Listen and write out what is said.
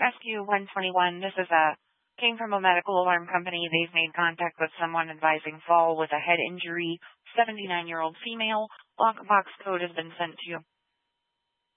Rescue 121, this is came from a medical alarm company. They've made contact with someone advising fall with a head injury, 79-year-old female. Lockbox code has been sent to you.